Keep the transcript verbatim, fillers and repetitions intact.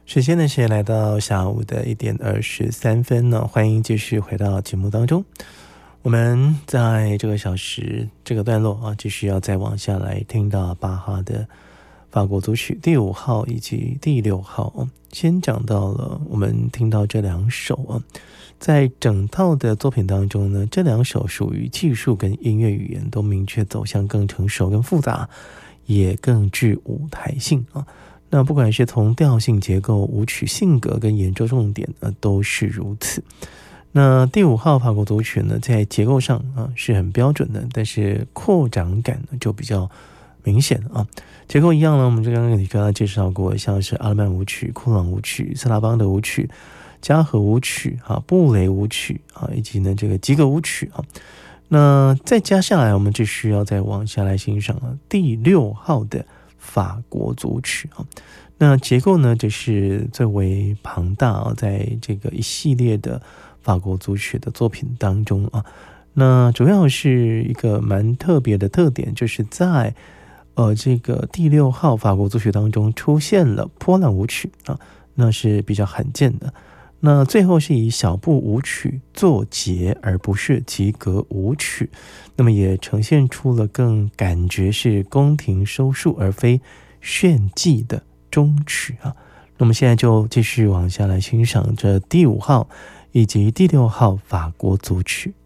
时间呢是来到下午的一点二十三分呢，欢迎继续回到节目当中。我们在这个小时这个段落啊，继续要再往下来听到巴哈的法国组曲第五号以及第六号啊。先讲到了我们听到这两首啊，在整套的作品当中呢，这两首属于技术跟音乐语言都明确走向更成熟、更复杂，也更具舞台性啊。那不管是从调性、结构、舞曲性格跟演奏重点呢，都是如此。那第五号法国组曲呢，在结构上啊是很标准的，但是扩展感呢就比较明显啊。结构一样呢，我们就刚刚给大家介绍过，像是阿勒曼舞曲、库朗舞曲、斯拉邦的舞曲、嘉禾舞曲啊、布雷舞曲啊，以及呢这个吉格舞曲啊。那再加下来，我们就需要再往下来欣赏了第六号的法国组曲啊。那结构呢就是最为庞大啊，在这个一系列的法国组曲的作品当中啊，那主要是一个蛮特别的特点，就是在呃这个第六号法国组曲当中出现了波兰舞曲啊，那是比较罕见的。那最后是以小步舞曲作结，而不是吉格舞曲，那么也呈现出了更感觉是宫廷收束而非炫技的终曲啊。那么现在就继续往下来欣赏这第五号以及第六号法国组曲。